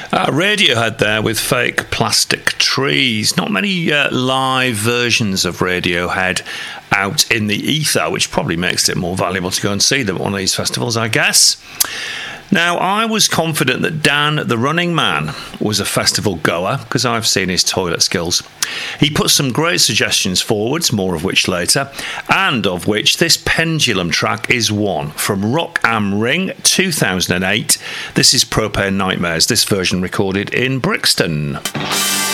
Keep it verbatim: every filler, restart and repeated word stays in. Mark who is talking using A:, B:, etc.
A: Uh, Radiohead there with Fake Plastic Trees. Not many uh, live versions of Radiohead out in the ether, which probably makes it more valuable to go and see them at one of these festivals, I guess. Now, I was confident that Dan, the Running Man, was a festival goer because I've seen his toilet skills. He put some great suggestions forwards, more of which later, and of which this Pendulum track is one from Rock Am Ring two thousand eight. This is Propane Nightmares, this version recorded in Brixton.